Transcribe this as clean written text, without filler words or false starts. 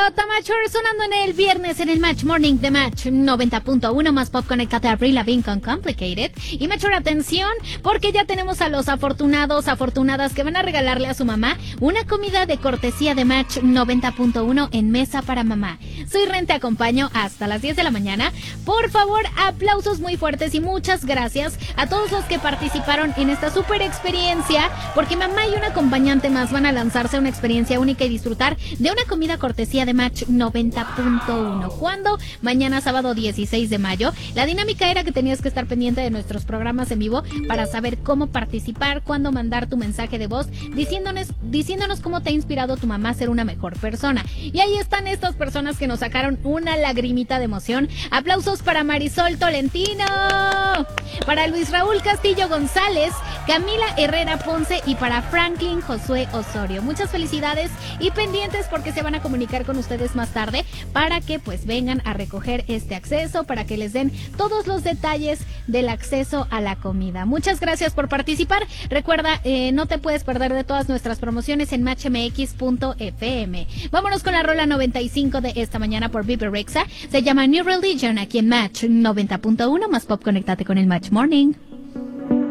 Tamachor sonando en el viernes en el Match Morning de Match 90.1 más pop. Conéctate a Avril Lavigne con Complicated. Y Matchor, atención, porque ya tenemos a los afortunadas que van a regalarle a su mamá una comida de cortesía de Match 90.1 en Mesa para Mamá. Soy Ren, te acompaño hasta las 10 de la mañana. Por favor, aplausos muy fuertes y muchas gracias a todos los que participaron en esta super experiencia, porque mamá y un acompañante más van a lanzarse a una experiencia única y disfrutar de una comida cortesía de Match 90.1. ¿Cuándo? Mañana sábado 16 de mayo. La dinámica era que tenías que estar pendiente de nuestros programas en vivo para saber cómo participar, cuándo mandar tu mensaje de voz, diciéndonos cómo te ha inspirado tu mamá a ser una mejor persona. Y ahí están estas personas que nos sacaron una lagrimita de emoción. Aplausos para Marisol Tolentino, para Luis Raúl Castillo González, Camila Herrera Ponce y para Franklin Josué Osorio. Muchas felicidades y pendientes porque se van a comunicar con ustedes más tarde para que pues vengan a recoger este acceso, para que les den todos los detalles del acceso a la comida. Muchas gracias por participar. Recuerda, no te puedes perder de todas nuestras promociones en matchmx.fm. Vámonos con la rola 95 de esta mañana por Viper Rexa. Se llama New Religion aquí en Match 90.1 más pop. Conéctate con el Match Morning.